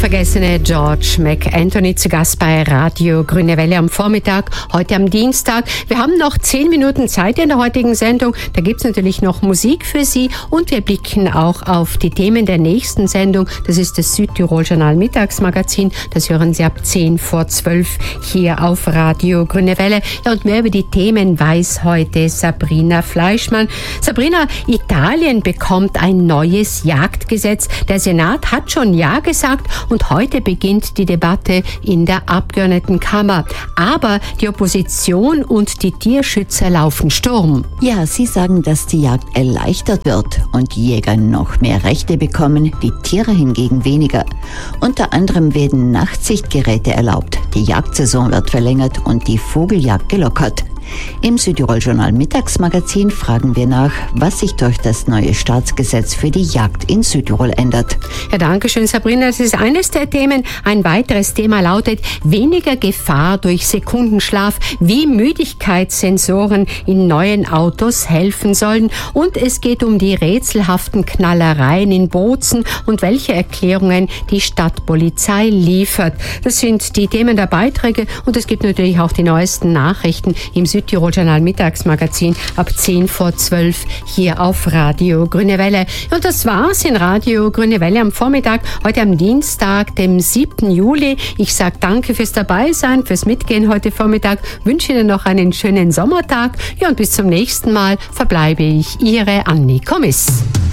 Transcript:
unvergessene George McAnthony zu Gast bei Radio Grüne Welle am Vormittag, heute am Dienstag. Wir haben noch 10 Minuten Zeit in der heutigen Sendung. Da gibt's natürlich noch Musik für Sie und wir blicken auch auf die Themen der nächsten Sendung. Das ist das Südtirol Journal Mittagsmagazin. Das hören Sie ab 10 vor 12 hier auf Radio Grüne Welle. Ja, und mehr über die Themen weiß heute Sabrina Fleischmann. Sabrina, Italien bekommt ein neues Jagdgesetz. Der Senat hat schon Ja gesagt und heute beginnt die Debatte in der Abgeordnetenkammer. Aber die Opposition und die Tierschützer laufen Sturm. Ja, sie sagen, dass die Jagd erleichtert wird und die Jäger noch mehr Rechte bekommen, die Tiere hingegen weniger. Unter anderem werden Nachtsichtgeräte erlaubt, die Jagdsaison wird verlängert und die Vogeljagd gelockert. Im Südtirol Journal Mittagsmagazin fragen wir nach, was sich durch das neue Staatsgesetz für die Jagd in Südtirol ändert. Ja, danke schön, Sabrina. Das ist eines der Themen. Ein weiteres Thema lautet weniger Gefahr durch Sekundenschlaf, wie Müdigkeitssensoren in neuen Autos helfen sollen. Und es geht um die rätselhaften Knallereien in Bozen und welche Erklärungen die Stadtpolizei liefert. Das sind die Themen der Beiträge und es gibt natürlich auch die neuesten Nachrichten im Südtirol Journal Mittagsmagazin ab 10 vor 12 hier auf Radio Grüne Welle. Und das war's in Radio Grüne Welle am Vormittag, heute am Dienstag, dem 7. Juli. Ich sage danke fürs Dabeisein, fürs Mitgehen heute Vormittag, wünsche Ihnen noch einen schönen Sommertag. Ja, und bis zum nächsten Mal verbleibe ich Ihre Anni Kommiss.